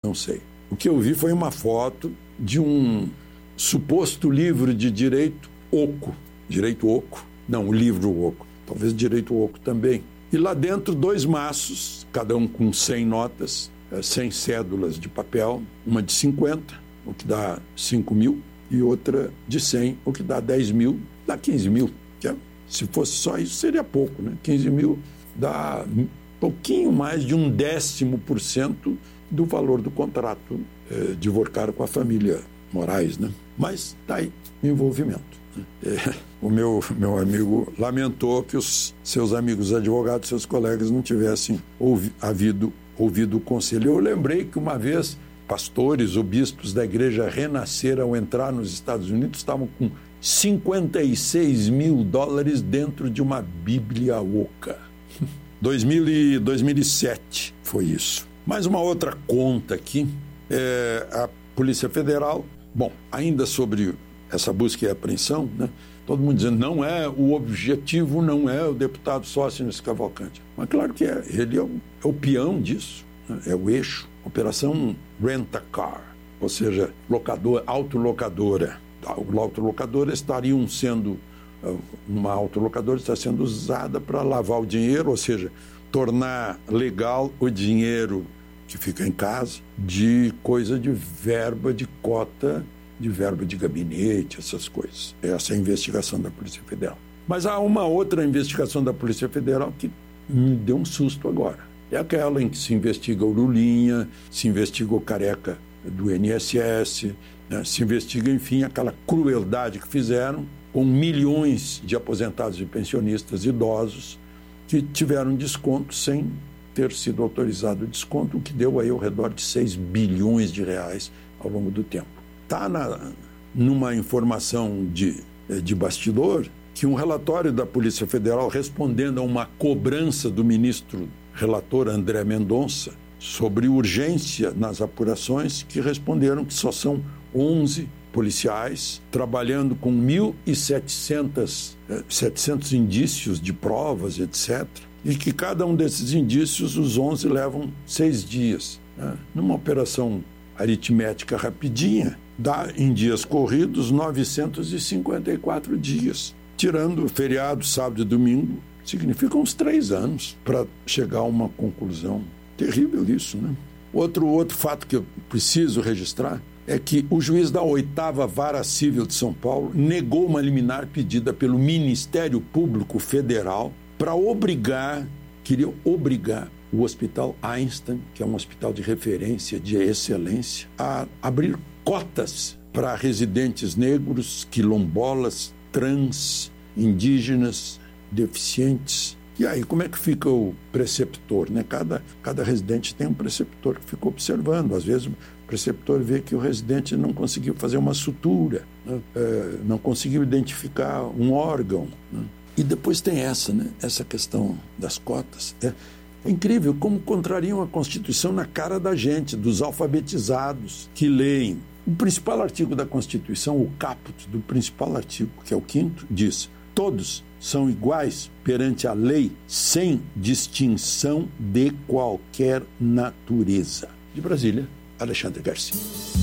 não sei. O que eu vi foi uma foto de um suposto livro de direito oco. Direito oco? Não, o livro oco. Talvez direito oco também. E lá dentro 2 maços, cada um com 100 notas, 100 cédulas de papel, uma de 50, o que dá 5 mil, e outra de 100, o que dá 10 mil, dá 15 mil. Se fosse só isso, seria pouco, né? 15 mil dá um pouquinho mais de 1/10% do valor do contrato de Vorkar com a família Moraes, né? Mas está aí, envolvimento. O meu amigo lamentou que os seus amigos advogados, seus colegas, não tivessem ouvido o conselho. Eu lembrei que uma vez pastores ou bispos da igreja Renascer, ao entrar nos Estados Unidos, estavam com $56 mil dentro de uma Bíblia oca. 2007 foi isso. Mais uma outra conta aqui, a Polícia Federal, bom, ainda sobre essa busca e apreensão, né? Todo mundo dizendo, o objetivo não é o deputado Sóstenes Cavalcante. Mas claro que é, ele é o peão disso, né? É o eixo. Operação Rent-A-Car, ou seja, autolocadora. A autolocadora estariam sendo, uma autolocadora está sendo usada para lavar o dinheiro, ou seja, tornar legal o dinheiro que fica em casa de coisa de verba, de cota, de verba de gabinete, essas coisas. Essa é a investigação da Polícia Federal. Mas há uma outra investigação da Polícia Federal que me deu um susto agora. É aquela em que se investiga o Lulinha, se investiga o careca do INSS, né? Se investiga, enfim, aquela crueldade que fizeram com milhões de aposentados e pensionistas idosos que tiveram desconto sem ter sido autorizado o desconto, o que deu aí ao redor de 6 bilhões de reais ao longo do tempo. Está numa informação de bastidor que um relatório da Polícia Federal respondendo a uma cobrança do ministro relator André Mendonça sobre urgência nas apurações, que responderam que só são 11 policiais trabalhando com 1.700 indícios de provas, etc. E que cada um desses indícios, os 11 levam 6 dias. Né? Numa operação aritmética rapidinha, dá em dias corridos 954 dias. Tirando feriado, sábado e domingo, significa uns 3 anos para chegar a uma conclusão. Terrível isso, né? Outro fato que eu preciso registrar é que o juiz da 8ª Vara Civil de São Paulo negou uma liminar pedida pelo Ministério Público Federal para queria obrigar o Hospital Einstein, que é um hospital de referência, de excelência, a abrir cotas para residentes negros, quilombolas, trans, indígenas, deficientes. E aí, como é que fica o preceptor, né? Cada residente tem um preceptor que fica observando. Às vezes o preceptor vê que o residente não conseguiu fazer uma sutura, né? Não conseguiu identificar um órgão, né? E depois tem essa questão das cotas. É incrível como contrariam a Constituição na cara da gente, dos alfabetizados que leem. O principal artigo da Constituição, o caput do principal artigo, que é o 5º, diz: todos são iguais perante a lei, sem distinção de qualquer natureza. De Brasília, Alexandre Garcia.